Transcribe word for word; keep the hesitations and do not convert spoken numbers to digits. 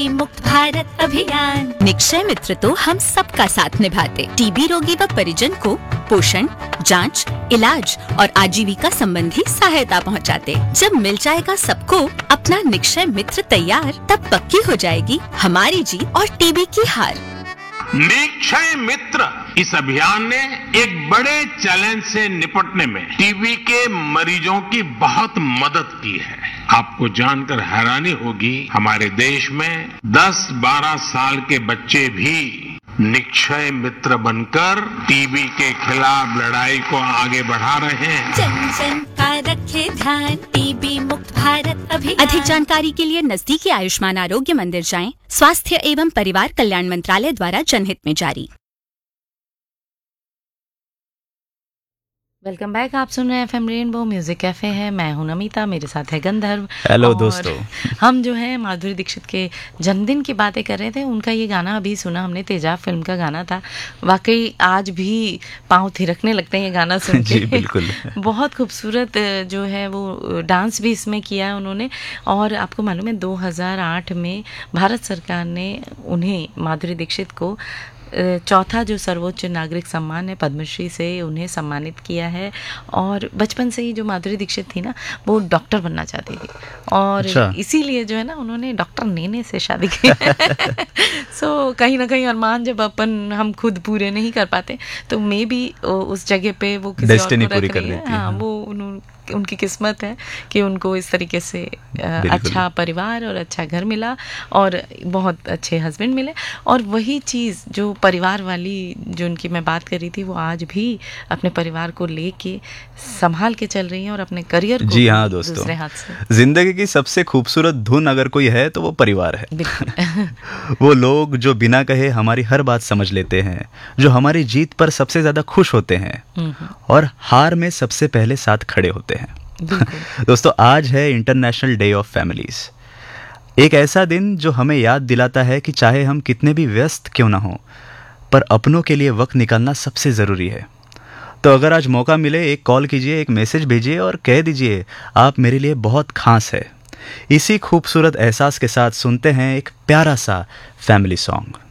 मुक्त भारत अभियान। निक्षय मित्र तो हम सबका साथ निभाते, टीबी रोगी व परिजन को पोषण, जांच, इलाज और आजीविका संबंधी सहायता पहुंचाते। जब मिल जाएगा सबको अपना निक्षय मित्र तैयार, तब पक्की हो जाएगी हमारी जीत और टीबी की हार। निक्षय मित्र इस अभियान ने एक बड़े चैलेंज से निपटने में टीबी के मरीजों की बहुत मदद की है। आपको जानकर हैरानी होगी, हमारे देश में दस बारह साल के बच्चे भी निक्षय मित्र बनकर टीबी के खिलाफ लड़ाई को आगे बढ़ा रहे हैं। जन जन का रखे ध्यान, टीबी मुक्त भारत अभियान। अधिक जानकारी के लिए नजदीकी आयुष्मान आरोग्य मंदिर जाएं। स्वास्थ्य एवं परिवार कल्याण मंत्रालय द्वारा जनहित में जारी। Welcome back. आप सुन रहे हैं एफएम रेनबो म्यूजिक कैफे है। मैं हूं नमिता, मेरे साथ है गंधर्व। हेलो दोस्तों। हम जो है माधुरी दीक्षित के जन्मदिन की बातें कर रहे थे। उनका ये गाना अभी सुना हमने, तेजाब फिल्म का गाना था। वाकई आज भी पाँव थिरकने लगते हैं ये गाना सुन के। जी बिल्कुल। बहुत खूबसूरत जो है वो डांस भी इसमें किया है उन्होंने। और आपको मालूम है दो हज़ार आठ में भारत सरकार ने उन्हें, माधुरी दीक्षित को, चौथा जो सर्वोच्च नागरिक सम्मान है पद्मश्री से उन्हें सम्मानित किया है। और बचपन से ही जो माधुरी दीक्षित थी ना, वो डॉक्टर बनना चाहती थी और अच्छा। इसीलिए जो है ना उन्होंने डॉक्टर नेने से शादी की। सो so, कहीं ना कहीं अरमान जब अपन हम खुद पूरे नहीं कर पाते तो मे भी उस जगह पे वो किसी और को रख रही है। हाँ, वो उन, उनकी किस्मत है कि उनको इस तरीके से अच्छा परिवार और अच्छा घर मिला और बहुत अच्छे हस्बैंड मिले। और वही चीज़ जो परिवार वाली जो उनकी मैं बात कर रही थी, वो आज भी अपने परिवार को लेके संभाल के चल रही हैं और अपने करियर को जी हाँ दोस्तों, दूसरे हाथ से। जिंदगी की सबसे खूबसूरत धुन अगर कोई है तो वो परिवार है। वो लोग जो बिना कहे हमारी हर बात समझ लेते हैं, जो हमारी जीत पर सबसे ज्यादा खुश होते हैं और हार में सबसे पहले साथ खड़े होते हैं। दोस्तों, आज है इंटरनेशनल डे ऑफ फैमिलीज। एक ऐसा दिन जो हमें याद दिलाता है कि चाहे हम कितने भी व्यस्त क्यों ना हो, पर अपनों के लिए वक्त निकालना सबसे ज़रूरी है। तो अगर आज मौका मिले, एक कॉल कीजिए, एक मैसेज भेजिए और कह दीजिए आप मेरे लिए बहुत खास है। इसी खूबसूरत एहसास के साथ सुनते हैं एक प्यारा सा फैमिली सॉन्ग।